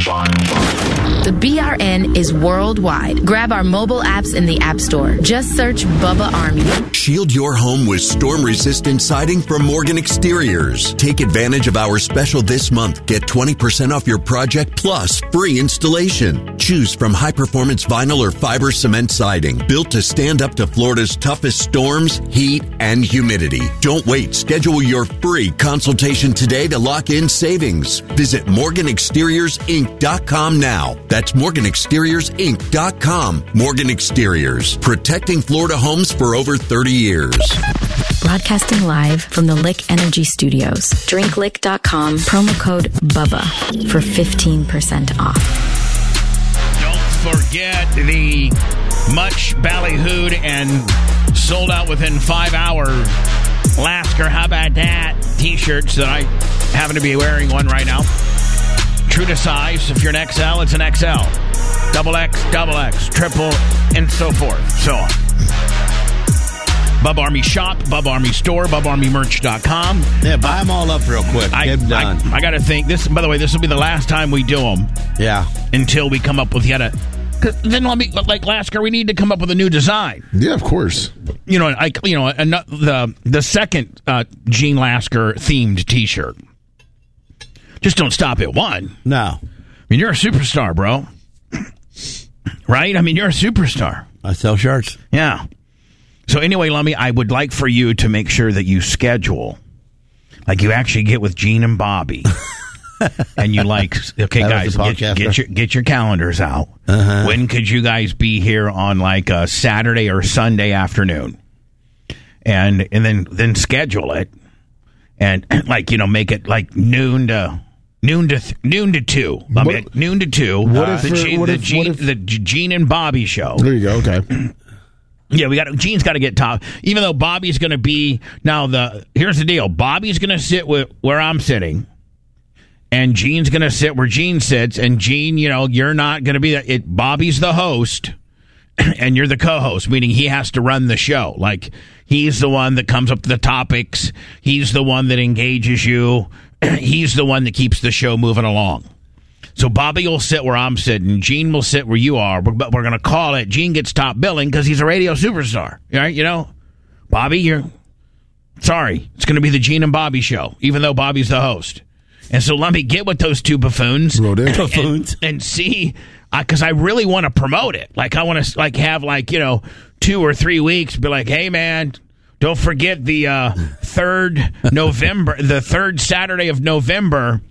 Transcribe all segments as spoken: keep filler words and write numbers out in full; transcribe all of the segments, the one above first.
The B R N is worldwide. Grab our mobile apps in the App Store. Just search Bubba Army. Shield your home with storm-resistant siding from Morgan Exteriors. Take advantage of our special this month. Get twenty percent off your project plus free installation. Choose from high-performance vinyl or fiber cement siding, built to stand up to Florida's toughest storms, heat, and humidity. Don't wait. Schedule your free consultation today to lock in savings. Visit Morgan Exteriors Inc dot com now. That's Morgan Exteriors Inc dot com. Morgan Exteriors, protecting Florida homes for over thirty years. Broadcasting live from the Lick Energy Studios. drink lick dot com, promo code BUBBA for fifteen percent off. Don't forget the much ballyhooed and sold out within five hours Lasker, how about that? T-shirts that I happen to be wearing one right now. True to size. If you're an X L, it's an X L. Double X, double X, triple, and so forth. So on. Bub Army Shop, Bub Army Store, Bub Army Merch dot com. Yeah, buy them all up real quick. I, Get them done. I, I got to think. This, by the way, this will be the last time we do them. Yeah. Until we come up with yet a... Then let me, like Lasker, we need to come up with a new design. Yeah, of course. You know, I, you know, a, the the second uh, Gene Lasker themed T-shirt. Just don't stop at one. No. I mean, you're a superstar, bro. Right? I mean, you're a superstar. I sell shirts. Yeah. So anyway, Lummy, I would like for you to make sure that you schedule, like you actually get with Gene and Bobby. And you like, okay, That guys, was the get, podcaster. get your get your calendars out. Uh-huh. When could you guys be here on like a Saturday or Sunday afternoon? And and then then schedule it, and like you know make it like noon to noon to th- noon to two. I mean, What- noon to two. what Uh, if the for- Gene, what the, if- Gene, what if- the Gene and Bobby show? There you go. Okay. Yeah, we got Gene's got to get top. Even though Bobby's going to be now the here's the deal. Bobby's going to sit with where I'm sitting. And Gene's going to sit where Gene sits. And Gene, you know, you're not going to be that. It, Bobby's the host, and you're the co-host, meaning he has to run the show. Like, he's the one that comes up with the topics. He's the one that engages you. He's the one that keeps the show moving along. So Bobby will sit where I'm sitting. Gene will sit where you are. But we're going to call it Gene gets top billing because he's a radio superstar. Right? You know, Bobby, you're sorry. It's going to be the Gene and Bobby show, even though Bobby's the host. And so let me get with those two buffoons Wrote in. and, and see, because uh, I really want to promote it. Like I want to like have like you know two or three weeks. Be like, hey man, don't forget the uh, third November, the third Saturday of November.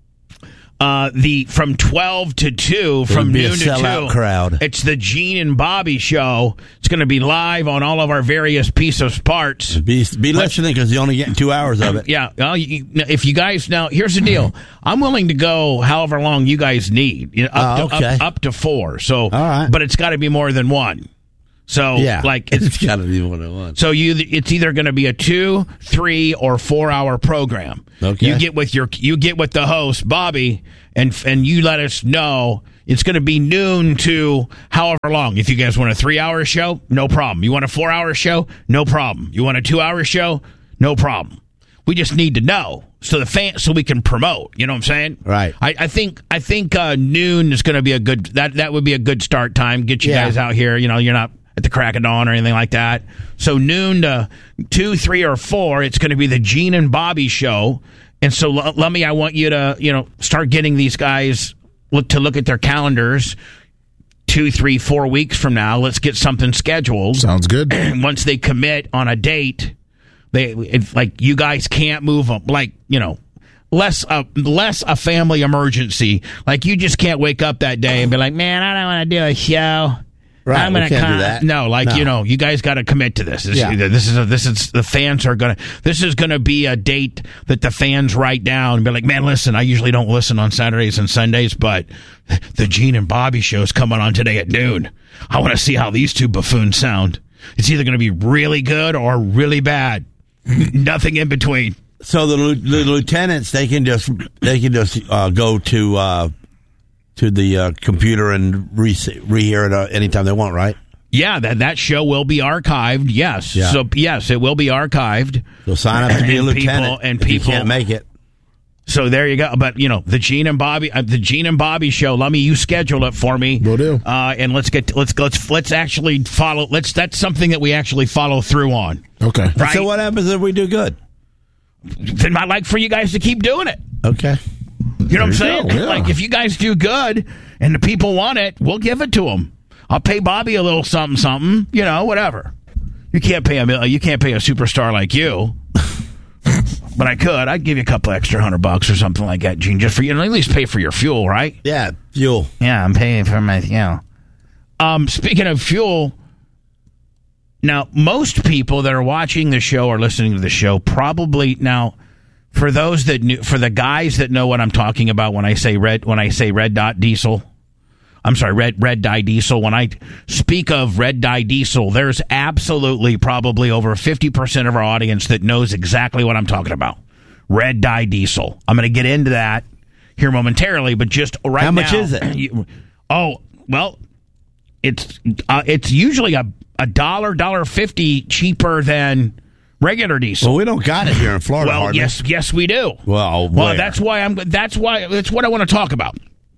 Uh, the from twelve to two, from be a noon to sellout two. crowd. It's the Gene and Bobby show. It's going to be live on all of our various piece of parts. Be, be listening because you're only getting two hours of it. Yeah. Well, you, if you guys now, here's the deal. I'm willing to go however long you guys need. You know, up, Oh, to, okay. up, up to four. So, All right. but it's got to be more than one. So, Yeah. like, it's, it's got to be one at once. so you, it's either going to be a two, three, or four hour program. Okay. You get with your, you get with the host Bobby, and and you let us know. It's going to be noon to however long. If you guys want a three hour show, no problem. You want a four hour show, no problem. You want a two hour show, no problem. We just need to know so the fan, so we can promote. You know what I'm saying? Right. I, I think I think uh, noon is going to be a good that that would be a good start time. Get you Yeah. guys out here. You know, you're not at the crack of dawn or anything like that. So noon to two, three, or four, it's going to be the Gene and Bobby show. And so, L- Lummy, I want you to, you know, start getting these guys look to look at their calendars. Two, three, four weeks from now, let's get something scheduled. Sounds good. Once they commit on a date, they if, like you guys can't move them. Like you know, less a less a family emergency. Like you just can't wake up that day and be like, man, I don't want to do a show. Right, I'm we gonna can't do come. that. No, like No. you know, you guys got to commit to this. This, Yeah. this is a, this is the fans are gonna. This is gonna be a date that the fans write down and be like, man, listen, I usually don't listen on Saturdays and Sundays, but the Gene and Bobby show is coming on today at noon. I want to see how these two buffoons sound. It's either going to be really good or really bad. Nothing in between. So the, lieu- the lieutenants, they can just they can just uh, go to uh, to the uh, computer and re rehear it uh, anytime they want, right? Yeah, that that show will be archived. Yes, Yeah. so yes, it will be archived. So sign up to be a And lieutenant people- and if you people- can't make it. So there you go. But, you know, the Gene and Bobby, uh, the Gene and Bobby show, let me, you schedule it for me. Will do. Uh, and let's get, let's, let's, let's actually follow, let's, that's something that we actually follow through on. Okay. Right? So what happens if we do good? Then I'd like for you guys to keep doing it. Okay. You know what I'm saying? go, yeah. Like, if you guys do good and the people want it, we'll give it to them. I'll pay Bobby a little something, something, you know, whatever. You can't pay a, you can't pay a superstar like you. But I could. I'd give you a couple extra hundred bucks or something like that, Gene, just for you. And at least pay for your fuel, right? Yeah, fuel. Yeah, I'm paying for my fuel. Um, speaking of fuel, now, most people that are watching the show or listening to the show probably, now, for those that knew, for the guys that know what I'm talking about when I say red, when I say red dot diesel, I'm sorry, red red dye diesel. When I speak of red dye diesel, there's absolutely probably over fifty percent of our audience that knows exactly what I'm talking about. Red dye diesel. I'm going to get into that here momentarily, but just right now. How much is it? You, oh, well, it's uh, it's usually a a dollar, dollar fifty cheaper than regular diesel. Well, we don't got it here in Florida. Well, hardly. yes, yes, we do. Well, well, where? that's why I'm. That's why. That's what I want to talk about.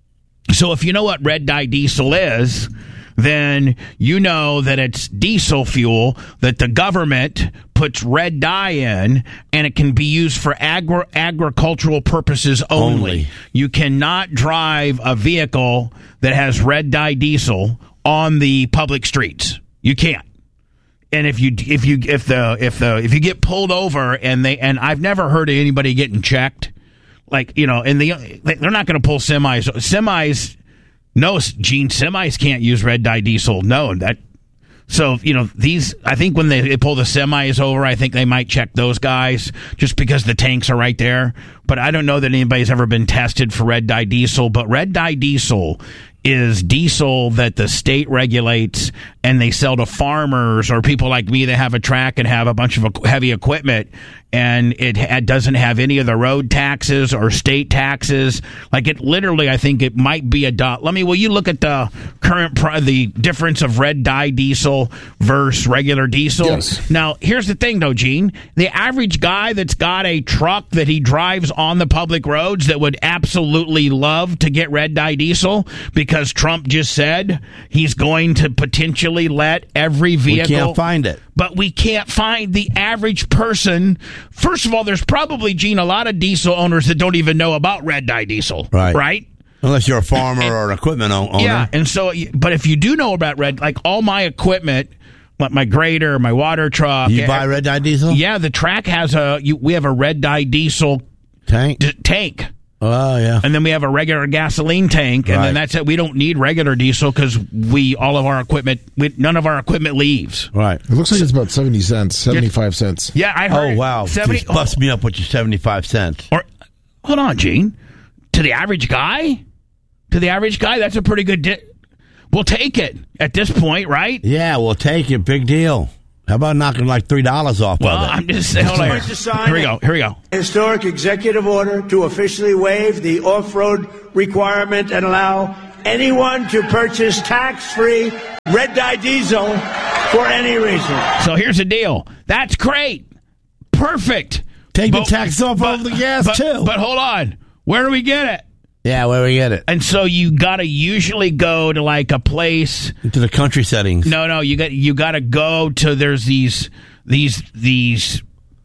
So, if you know what red dye diesel is, then you know that it's diesel fuel that the government puts red dye in, and it can be used for agri- agricultural purposes only. Only. You cannot drive a vehicle that has red dye diesel on the public streets. You can't. And if you if you if the if the if you get pulled over and they and I've never heard of anybody getting checked, like, you know, and the they're not going to pull semis. Semis, no, Gene, semis can't use red dye diesel. No, that. So, you know, these, I think when they, they pull the semis over, I think they might check those guys just because the tanks are right there. But I don't know that anybody's ever been tested for red dye diesel. But red dye diesel is diesel that the state regulates and they sell to farmers or people like me that have a track and have a bunch of heavy equipment, and it, it doesn't have any of the road taxes or state taxes. Like, it literally, I think it might be a dot. Let me, will you look at the current, pri- the difference of red dye diesel versus regular diesel? Yes. Now, here's the thing though, Gene. The average guy that's got a truck that he drives on the public roads that would absolutely love to get red dye diesel because Trump just said he's going to potentially let every vehicle. We can't find it. But we can't find the average person. First of all, there's probably, Gene, a lot of diesel owners that don't even know about red dye diesel. Right. Right? Unless you're a farmer and, or an equipment owner. Yeah, and so, but if you do know about red, like all my equipment, like my grader, my water truck. You buy red dye diesel? Yeah, the track has a, you, we have a red dye diesel tank. D- tank. Oh, yeah. And then we have a regular gasoline tank, and right. then that's it. We don't need regular diesel because we, all of our equipment, we, none of our equipment leaves. Right. It looks like it's about seventy cents, seventy-five cents. Yeah, I heard. Oh, wow. seventy Just bust me up with your seventy-five cents. Or, hold on, Gene. To the average guy? To the average guy, that's a pretty good di- we'll take it at this point, right? Yeah, we'll take it. Big deal. How about knocking like three dollars off Well, of it? I'm just saying. Hold on. Here. here we go. Here we go. Historic executive order to officially waive the off-road requirement and allow anyone to purchase tax-free red dye diesel for any reason. So here's the deal. That's great. Perfect. Take but, the tax off but, of the gas, but, too. But hold on. Where do we get it? Yeah, where we get it? And so you got to usually go to like a place into the country settings. No, no, you got you got to go to there's these these these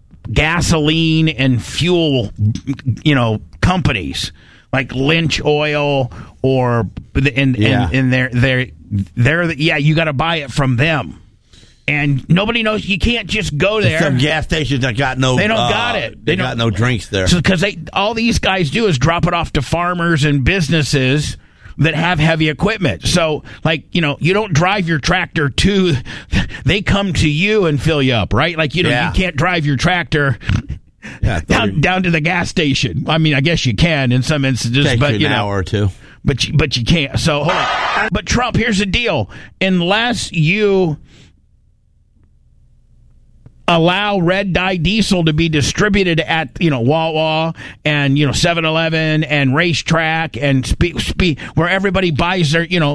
gasoline and fuel, you know, companies like Lynch Oil or and yeah. and, and they're they're they're yeah, you got to buy it from them. And nobody knows. You can't just go there. Some gas stations that got no. They don't uh, got it. They, They got don't- no drinks there. Because they all these guys do is drop it off to farmers and businesses that have heavy equipment. So, like, you know, you don't drive your tractor to. They come to you and fill you up, right? Like, you know, Yeah. you can't drive your tractor Yeah, down, down to the gas station. I mean, I guess you can in some instances, Take but you you an know, hour or two. but you, but you can't. So hold on. But Trump, here's the deal: unless you allow red dye diesel to be distributed at, you know, Wawa and, you know, seven eleven and Racetrack and spe- spe- where everybody buys their, you know,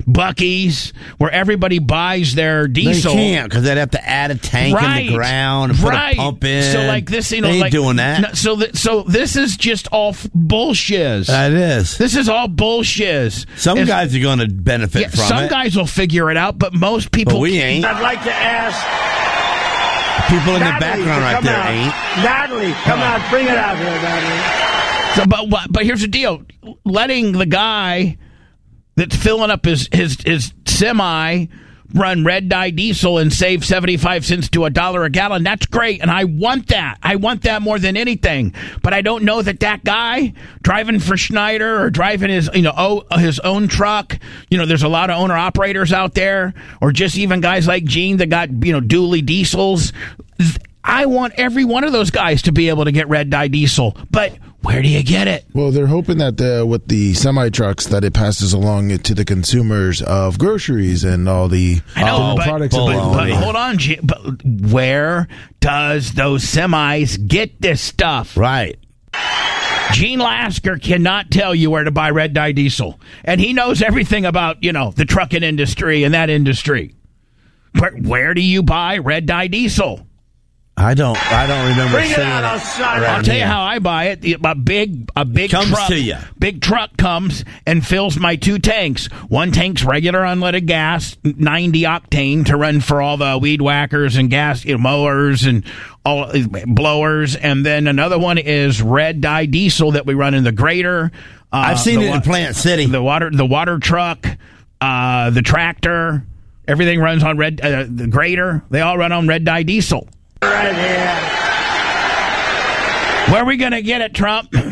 Buc-ee's, where everybody buys their diesel. They can't because they'd have to add a tank Right. in the ground and put Right. a pump in. So like this, you know, they ain't like doing that. no, so that so this is just all f- bullshiz. That is. This is all bullshiz. Some It's- guys are going to benefit yeah, from some it. guys will figure it out, but most people but we ain't. I'd like to ask People in the Natalie to background right come there out. ain't. Natalie, come out. Bring it out here, Natalie. So, but but- but here's the deal: letting the guy that's filling up his his his semi run red dye diesel and save seventy-five cents to a dollar a gallon, that's great, and I want that. I want that more than anything. But I don't know that that guy driving for Schneider or driving his you know oh, his own truck. You know, there's a lot of owner operators out there, or just even guys like Gene that got you know dually diesels. I want every one of those guys to be able to get red dye diesel, but where do you get it? Well, they're hoping that uh, with the semi trucks that it passes along to the consumers of groceries and all the I know, different but, products. but, available. but hold on, G- but where does those semis get this stuff? Right. Gene Lasker cannot tell you where to buy red dye diesel, and he knows everything about you know the trucking industry and that industry. But where do you buy red dye diesel? I don't. I don't remember Bring it seeing out, it I'll sign it. around I'll tell you here. how I buy it. The- A big, a big Comes truck, to you. big truck comes and fills my two tanks. One tank's regular unleaded gas, ninety octane to run for all the weed whackers and gas you know, mowers and all blowers, and then another one is red dye diesel that we run in the grader. Uh, I've seen the it in wa- Plant City. The water, the water truck, uh, the tractor, everything runs on red. Uh, the grader, they all run on red dye diesel. Right here. Where are we going to get it, Trump? And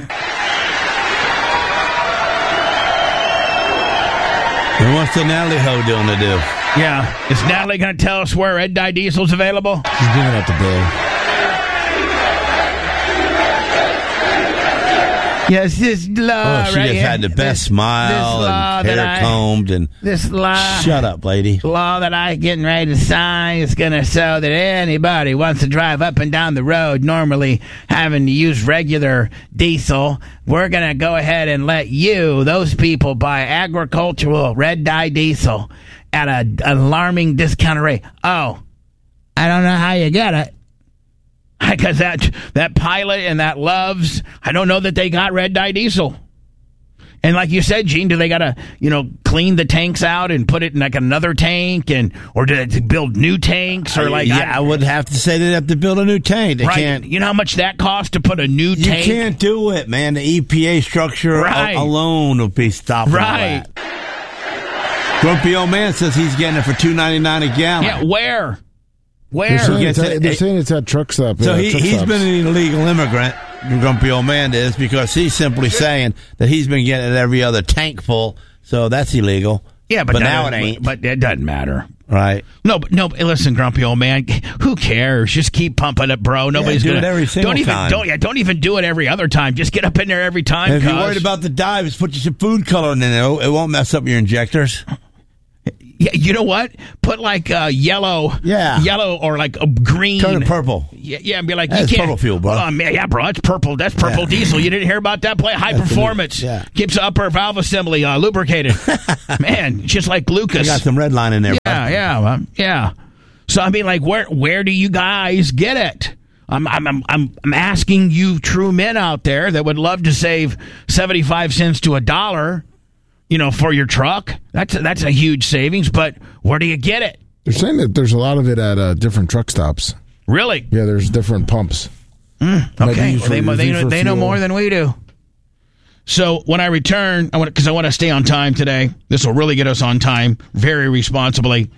what's the Natalie Ho doing to do? Yeah. Is Natalie going to tell us where red dye diesel's available? She's giving out the bill. Yes, this law Oh, she right just here. had the best This- smile this law and that hair I- combed and This law, shut up, lady. law that I getting ready to sign is going to show that anybody wants to drive up and down the road normally having to use regular diesel, we're going to go ahead and let you, those people, buy agricultural red dye diesel at an alarming discounted rate. Oh, I don't know how you get it. Because that that Pilot and that Loves, I don't know that they got red dye diesel. And like you said, Gene, do they got to, you know, clean the tanks out and put it in like another tank, and or do they build new tanks, or like yeah, I, would have to say they'd have to build a new tank. They right? can't. You know how much that costs to put a new You tank? can't do it, man. The E P A structure a- Right. alone will be stopping all Right. that. Grumpy old man says he's getting it for two ninety nine a gallon. Yeah, where? Where? They're saying, gets it's it- at, they're it- saying it's at truck stop. So uh, he, truck he's stops. been an illegal immigrant, the grumpy old man is, because he's simply saying that he's been getting it every other tank full, so that's illegal. Yeah, but, but that- now it ain't. But, but it doesn't matter. Right. No, but no. But listen, grumpy old man. Who cares? Just keep pumping it, bro. Nobody's do gonna it every single don't even time. don't yeah. Don't even do it every other time. Just get up in there every time. And if you're cuz. worried about the dye, just put some food coloring in there. It won't mess up your injectors. Yeah, you know what? Put like uh, yellow, Yeah. yellow or like a green. Turn it purple. Yeah, yeah, and be like, That's you can't. purple fuel, bro. Oh, man, yeah, bro, it's purple. That's purple Yeah. diesel. You didn't hear about that? Play high That's the new- performance. yeah. Keeps the upper valve assembly uh, lubricated. Man, just like I Lucas. got some red line in there. Yeah, bro. yeah, well, yeah. So I mean, like, where where do you guys get it? I'm I'm I'm I'm I'm asking you, true men out there that would love to save seventy five cents to a dollar, you know, for your truck. That's a, that's a huge savings. But where do you get it? They're saying that there's a lot of it at uh, different truck stops. Really? Yeah, there's different pumps. Might be Okay, used well, they for- they, used know, for they know fuel. more than we do. So when I return, I want because I want to stay on time today. This will really get us on time very responsibly.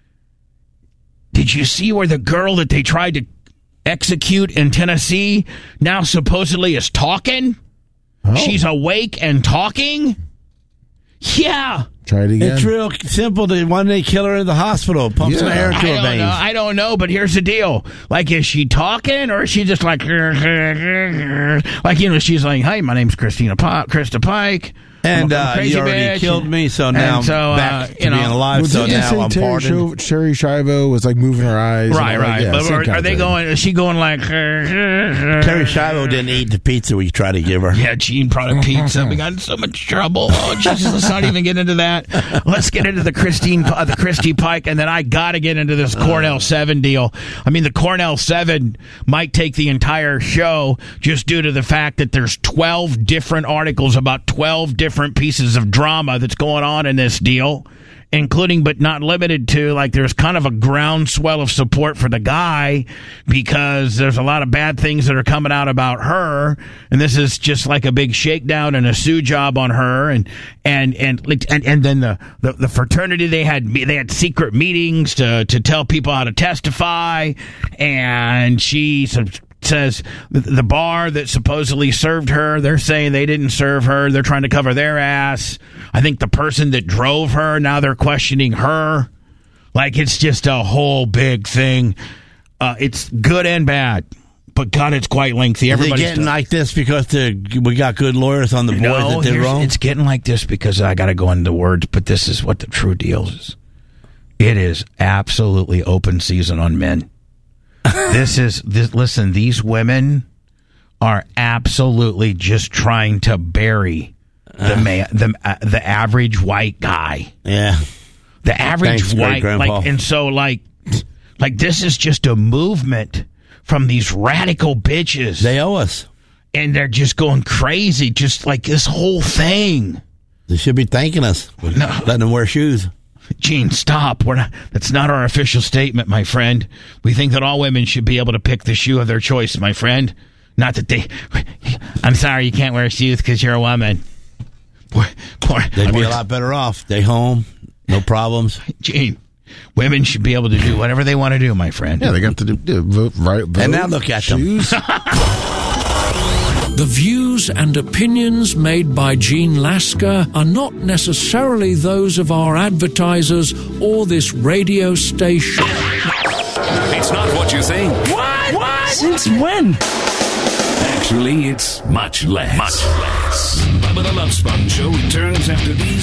Did you see where the girl that they tried to execute in Tennessee now supposedly is talking? Oh, She's awake and talking? Yeah. try it again. It's real simple. The one day kill her in the hospital, pump some Yeah. air into I her don't veins. know. I don't know, but here's the deal. Like, is she talking or is she just like, like, you know, she's like, hi, my name's Christina Pike, Krista Pike. And I'm a uh, crazy you already bitch. killed me, so now And so, I'm back uh, to you know, being alive. Well, So didn't you now say I'm Terry, pardoned. Sho- Terry Schiavo was like moving her eyes. and Right, all that? right. Yeah, but same are, kind are of they thing. going? Is she going like? Terry Schiavo didn't eat the pizza we tried to give her. Yeah, Gene brought a pizza. We got in so much trouble. Oh, Jesus, let's not even get into that. Let's get into the Christine, uh, the Christy Pike, and then I got to get into this Cornell seven deal. I mean, the Cornell seven might take the entire show just due to the fact that there's twelve different articles about twelve different pieces of drama that's going on in this deal, including but not limited to, like, there's kind of a groundswell of support for the guy because there's a lot of bad things that are coming out about her, and this is just like a big shakedown and a sue job on her, and and and and, and then the, the the fraternity, they had they had secret meetings to to tell people how to testify, and she sub- says the bar that supposedly served her, they're saying they didn't serve her. They're trying to cover their ass. I think the person that drove her, now they're questioning her. Like, it's just a whole big thing. Uh, it's good and bad, but God, it's quite lengthy. Is it Everybody's getting done- like this because the, we got good lawyers on the board no, that did here's- wrong? it's getting like this because I got to go into words, but this is what the true deal is. It is absolutely open season on men. This is this. Listen, these women are absolutely just trying to bury the man, the uh, the average white guy. Yeah. The average Thanks, white, Great-Grandpa. like, and so like, like this is just a movement from these radical bitches, They owe us. and they're just going crazy, just like this whole thing. They should be thanking us for No. letting them wear shoes. Gene, stop. We're not, that's not our official statement, my friend. We think that all women should be able to pick the shoe of their choice, my friend. Not that they... I'm sorry, you can't wear shoes because you're a woman. Poor, poor, They'd be a lot better off. Stay home. No problems. Gene, women should be able to do whatever they want to do, my friend. Yeah, they got to do, do vote, right, vote, And now look at them. choose. The views and opinions made by Gene Lasker are not necessarily those of our advertisers or this radio station. It's not what you think. What? What? Since when? Actually, it's much less. Much less. Bubba the Love Sponge Show returns after these